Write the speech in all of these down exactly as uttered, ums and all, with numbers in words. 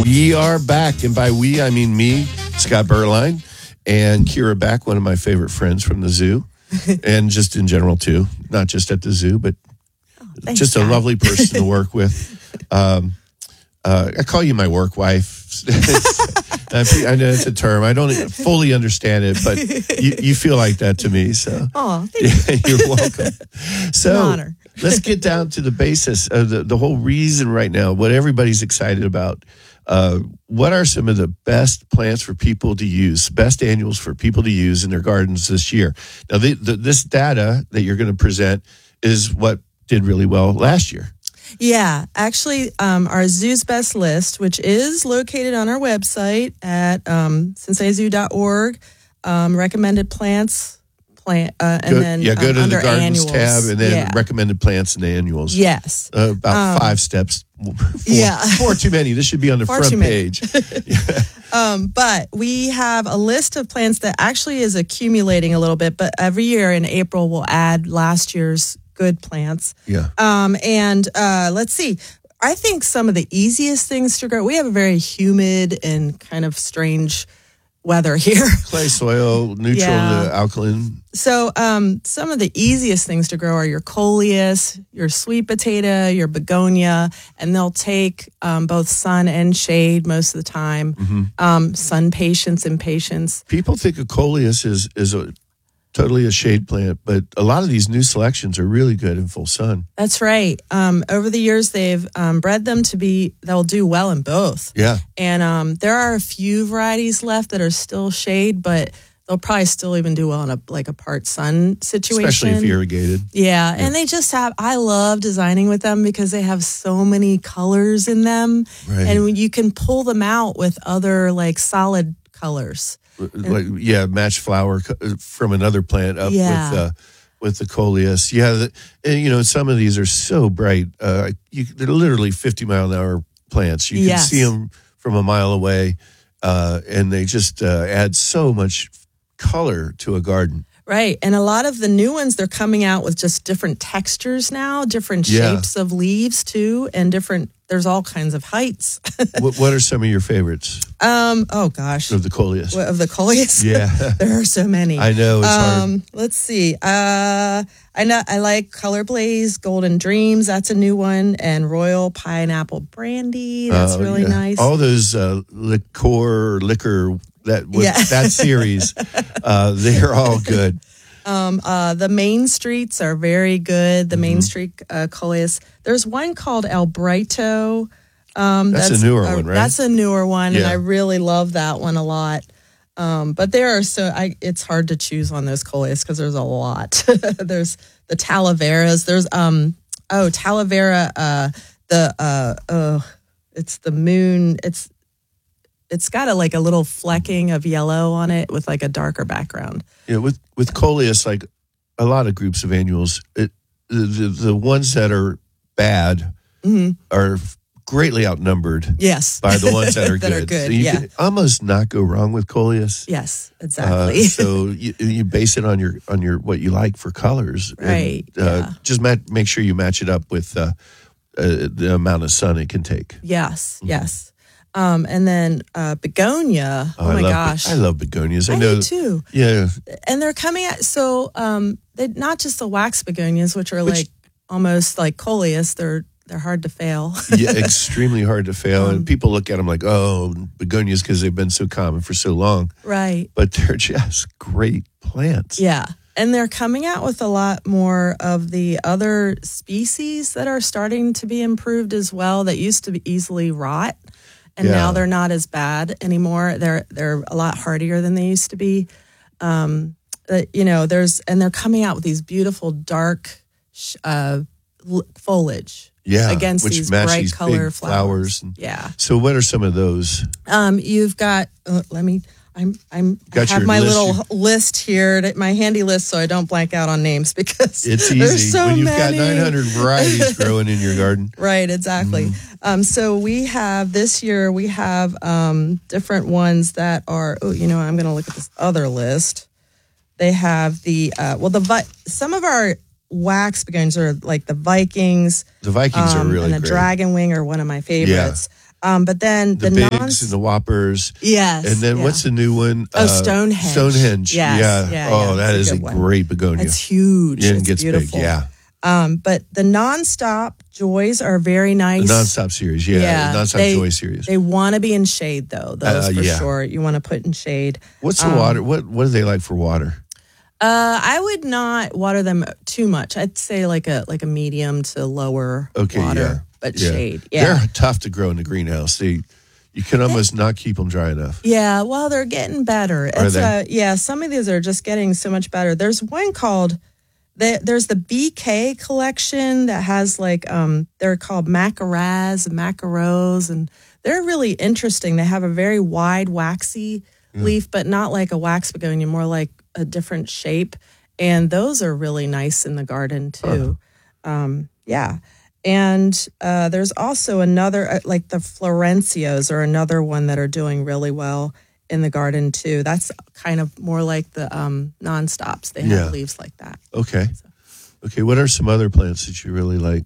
We are back, and by we, I mean me, Scott Berline, and Kira Back, one of my favorite friends from the zoo, and just in general, too. Not just at the zoo, but oh, thanks, just a Scott. lovely person to work with. Um, uh, I call you my work wife. I know it's a term. I don't fully understand it, but you, you feel like that to me. So, oh, yeah, you're welcome. So, an honor. Let's get down to the basis of the, the whole reason right now, what everybody's excited about. Uh, what are some of the best plants for people to use, best annuals for people to use in their gardens this year? Now, the, the, this data that you're going to present is what did really well last year. Yeah, actually, um, our Zoo's Best List, which is located on our website at um, cincinnati zoo dot org, um, recommended plants, plant, uh, and go, then yeah, go um, to under the gardens annuals. tab and then yeah. recommended plants and annuals. Yes, uh, about um, five steps. Four, yeah, four too many. This should be on the Far front too many. page. Yeah. Um, but we have a list of plants that actually is accumulating a little bit. But every year in April, we'll add last year's good plants. Yeah. Um, and uh, let's see. I think some of the easiest things to grow, we have a very humid and kind of strange weather here. Clay soil, neutral Yeah. to alkaline. So um, some of the easiest things to grow are your coleus, your sweet potato, your begonia, and they'll take um, both sun and shade most of the time. Mm-hmm. Um, sun patience and patience. People think a coleus is, is a totally a shade plant, but a lot of these new selections are really good in full sun. That's right. Um, over the years, they've um, bred them to be, they'll do well in both. Yeah. And um, there are a few varieties left that are still shade, but they'll probably still even do well in a like a part sun situation. Especially if irrigated. Yeah, and they just have, I love designing with them because they have so many colors in them. Right. And you can pull them out with other like solid colors. Like, yeah, match flower from another plant up Yeah. with uh, with the coleus. Yeah, the, and, you know, some of these are so bright. Uh, you, they're literally fifty mile an hour plants. You can Yes. see them from a mile away, uh, and they just uh, add so much color to a garden. Right. And a lot of the new ones, they're coming out with just different textures now, different Yeah. shapes of leaves too, and different, there's all kinds of heights. what, what are some of your favorites um. Oh, gosh. of the coleus? Of the coleus? Yeah. There are so many. I know, it's hard. Um, let's see. Uh, I know I like Color Blaze, Golden Dreams. That's a new one, and Royal Pineapple Brandy. That's Uh, really yeah. nice. All those uh, liqueur, liquor, that with Yeah. that series, uh, they're all good. Um, uh, the Main Streets are very good. The Main Mm-hmm. Street uh, coleus. There's one called El Brito. Um, That's a newer one, right? That's a newer one, and Yeah. I really love that one a lot. Um, but there are so I, it's hard to choose on those coleus because there's a lot. There's the Talaveras. There's um oh Talavera. Uh, the uh oh, it's the moon. It's it's got a like a little flecking of yellow on it with like a darker background. Yeah, with with coleus, like a lot of groups of annuals, it, the, the the ones that are bad Mm-hmm. are greatly outnumbered Yes, by the ones that are that good. are good. So you yeah. can almost not go wrong with coleus. Yes, Uh, exactly. so you, you base it on your on your what you like for colors, and, Right, uh, yeah. Just ma- make sure you match it up with uh, uh, the amount of sun it can take. yes, yes. Um, and then uh, begonia. Oh, I my love, gosh, I love begonias. I, I know do too. Yeah, And they're coming out. So um, they not just the wax begonias, which are Which- like almost like coleus. They're they're hard to fail. yeah, extremely hard to fail. Um, and people look at them like, oh, begonias because they've been so common for so long. Right. But they're just great plants. Yeah. And they're coming out with a lot more of the other species that are starting to be improved as well that used to be easily rot. And Yeah. now they're not as bad anymore. They're they're a lot hardier than they used to be. Um, uh, you know, there's and they're coming out with these beautiful dark sh- uh, l- foliage. Yeah, against which these match bright these color big flowers. flowers. And- Yeah. So what are some of those? Um, you've got. Uh, let me. I'm. I'm. Got I have your my list, little your- list here, to- my handy list, so I don't blank out on names because It's easy there's so when you've many. got nine hundred varieties growing in your garden. Right. Exactly. Mm-hmm. Um, so we have this year. We have um, different ones that are. Oh, you know, I'm going to look at this other list. They have the. Uh, well, the Vi- some of our wax begonias are like the Vikings. The Vikings um, are really and the great. Dragon Wing are one of my favorites. Um, but then The, the, bigs non and the whoppers. yes, And then yeah. what's the new one? Oh, Stonehenge. Stonehenge. Yes, yeah. yeah, Oh, yeah, that it's is a a good one. great begonia. It's huge. Yeah, it It's gets beautiful. big. Yeah. Um, but the nonstop joys are very nice. The nonstop series. Yeah. Yeah, the nonstop they- joy series. They want to be in shade though. Those Uh, for yeah. sure. You want to put in shade. What's the um, water? What What do they like for water? Uh, I would not water them too much. I'd say like a like a medium to lower Okay. water, yeah. but yeah. shade. Yeah. They're tough to grow in the greenhouse. They, you can almost not keep them dry enough. Yeah, well, they're getting better. Are It's, they? Uh, yeah, some of these are just getting so much better. There's one called the, there's the B K collection that has like um they're called macaras and macaros, and they're really interesting. They have a very wide waxy leaf, but not like a wax begonia, more like a different shape. And those are really nice in the garden too. Um, yeah. And uh, there's also another, uh, like the Florencios are another one that are doing really well in the garden too. That's kind of more like the um, nonstops. They have Yeah. leaves like that. Okay. Okay. What are some other plants that you really like?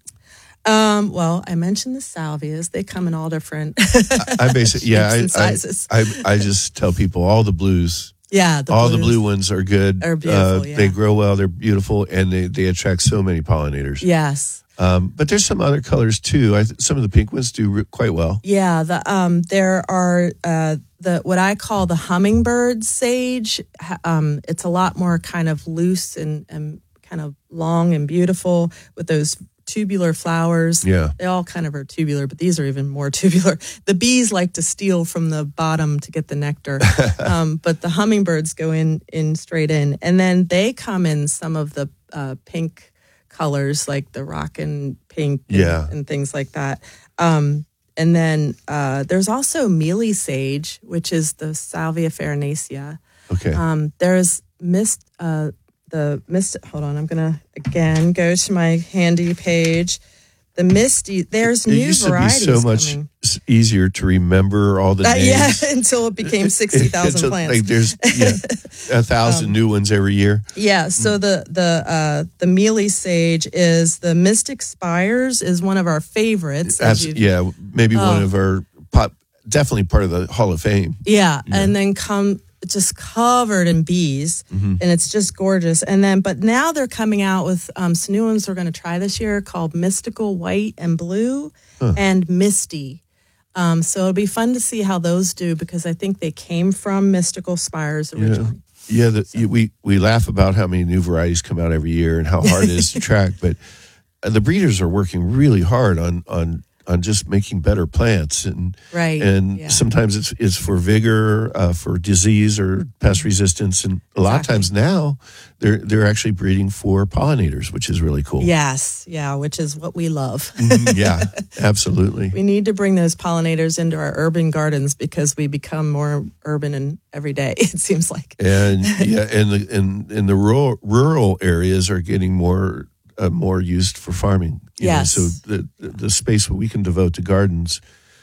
Um, well, I mentioned the salvias. They come in all different I basically, yeah, shapes I, and sizes. I, I, I just tell people all the blues, yeah, the all the blues blue ones are good. are beautiful. Uh, yeah. They grow well. They're beautiful, and they, they attract so many pollinators. yes. Um, but there's some other colors too. I th- some of the pink ones do re- quite well. Yeah, the um, there are uh, the what I call the hummingbird sage. Ha- Um, it's a lot more kind of loose and, and kind of long and beautiful with those tubular flowers. Yeah. They all kind of are tubular, but these are even more tubular. The bees like to steal from the bottom to get the nectar, um, but the hummingbirds go in in straight in, and then they come in some of the uh, pink colors like the rockin' pink and, Yeah. and things like that. Um, and then uh, there's also mealy sage, which is the Salvia farinacea. Okay. Um, there's mist, uh, the mist. Hold on, I'm gonna again go to my handy page. The misty. There's it new used to be varieties so much coming. s- easier to remember all the Uh, names. yeah, until it became sixty thousand Until, plants. Um, Like there's yeah, a thousand new ones every year. Yeah, so the the uh, the mealy sage is the Mystic Spires is one of our favorites. as Abs- you've- yeah, maybe one Oh. of our pop, definitely part of the Hall of Fame. yeah, and then come just covered in bees, Mm-hmm. and it's just gorgeous. And then, but now they're coming out with um, some new ones we're going to try this year called Mystical White and Blue and Misty. Um, so it'll be fun to see how those do because I think they came from Mystical Spires originally. Yeah, the, you, we we laugh about how many new varieties come out every year and how hard it is to track, but uh, the breeders are working really hard on on on just making better plants, and Right, and yeah. sometimes it's it's for vigor, uh, for disease or pest resistance, and a lot of Exactly. times now they're they're actually breeding for pollinators, which is really cool. Yes, yeah, which is what we love. Mhm, yeah, absolutely. We need to bring those pollinators into our urban gardens because we become more urban and every day. It seems like. And yeah, and the and, and the rural rural areas are getting more uh, more used for farming. you know, Yes. so the the space we can devote to gardens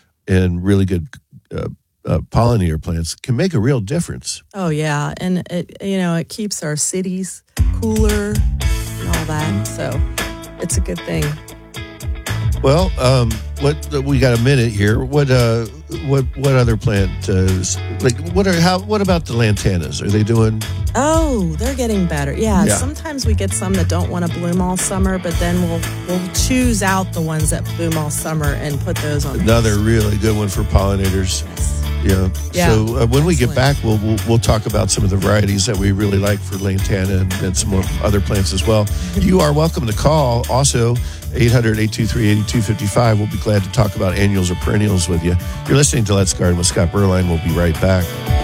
and really good uh, uh, pollinator plants can make a real difference. Oh yeah, and it you know it keeps our cities cooler and all that. So it's a good thing. Well, um, what we got a minute here. What uh, what what other plant? Uh, like what are how? What about the lantanas? Are they doing? Oh, they're getting better. Yeah, Yeah. sometimes we get some that don't want to bloom all summer, but then we'll we'll choose out the ones that bloom all summer and put those on. Another really good one for pollinators. Yes. Yeah. Yeah, So uh, when we get excellent. back, we'll, we'll we'll talk about some of the varieties that we really like for lantana and, and some more other plants as well. You are welcome to call. Also, eight hundred, eight two three, eight two five five. We'll be glad to talk about annuals or perennials with you. You're listening to Let's Garden with Scott Berline. We'll be right back.